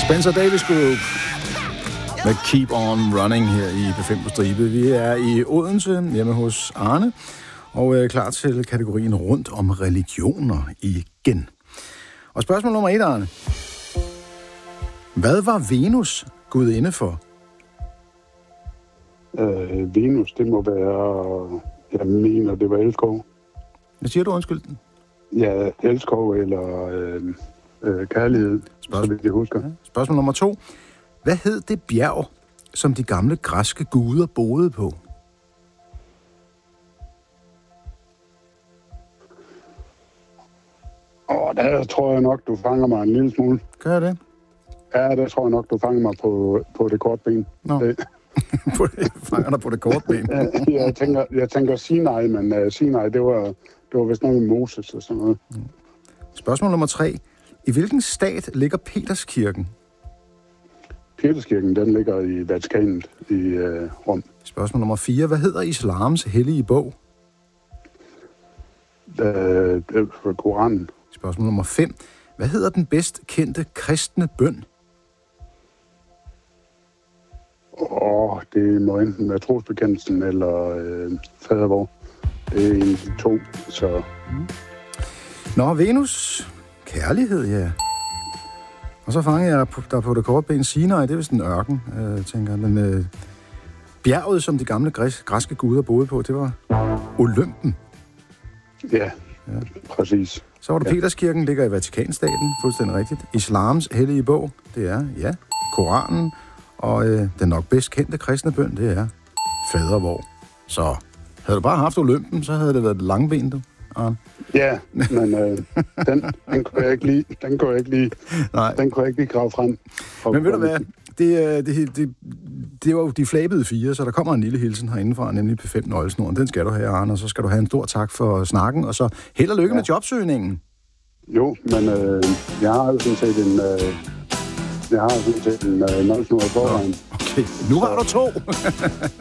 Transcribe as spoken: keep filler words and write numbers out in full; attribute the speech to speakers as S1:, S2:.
S1: Spencer Davis Group med Keep On Running her i P fem på stribe. Vi er i Odense, hjemme hos Arne, og er klar til kategorien rundt om religioner igen. Og spørgsmål nummer et, Arne. Hvad var Venus gudinde for?
S2: Øh, Venus, det må være... Jeg mener, det var elskov.
S1: Hvad siger du, undskyld?
S2: Ja, elskov eller øh, øh, kærlighed,
S1: Spørgsmål.
S2: så vidt jeg husker.
S1: Ja. Spørgsmål nummer to. Hvad hed det bjerg, som de gamle græske guder boede på?
S2: Åh, der tror jeg nok, du fanger mig en lille smule.
S1: Gør jeg det?
S2: Ja, der tror jeg nok, du fanger mig på, på det korte ben.
S1: Nå.
S2: Det.
S1: Fanger dig på det korte ben.
S2: jeg tænker, jeg tænker Sinai, men uh, Sinai, det var, det var vist noget med Moses og sådan noget.
S1: Spørgsmål nummer tre. I hvilken stat ligger Peterskirken?
S2: Peterskirken, den ligger i Vatikanet i uh, Rom.
S1: Spørgsmål nummer fire. Hvad hedder islams hellige bog?
S2: Uh, det var Koranen.
S1: Spørgsmål nummer fem. Hvad hedder den bedst kendte kristne bøn?
S2: Åh, oh, det må enten være trosbekendelsen eller øh, fadervor. Det er en af de to, så...
S1: Mm. Nå, Venus. Kærlighed, ja. Og så fanger jeg på, der på det korte ben Sinai. Det er vist en ørken, øh, tænker jeg. Men øh, bjerget, som de gamle græs, græske guder boede på, det var Olympen.
S2: Ja, ja. Præcis.
S1: Så var der ja. Peterskirken, ligger i Vatikanstaten, fuldstændig rigtigt. Islams hellige bog, det er, ja, Koranen. Og øh, den nok bedst kendte kristne bøn, det er fadervor. Så havde du bare haft Olympen, så havde det været langben, du. Ja,
S2: ja, men øh, den, den kunne jeg ikke lige, den kunne jeg ikke lige, Nej. Den kunne jeg ikke lige grave frem.
S1: Men ved du hvad, det, det, det, det var jo de flabede fire, så der kommer en lille hilsen herindefra, nemlig P fem Nøglesnoren. Den skal du have, Arne, og så skal du have en stor tak for snakken, og så held og lykke ja. med jobsøgningen.
S2: Jo, men øh, jeg har jo sådan set en... Øh, Jeg har sådan set en uh, nøglesnor i forvejen.
S1: Okay, nu har du to.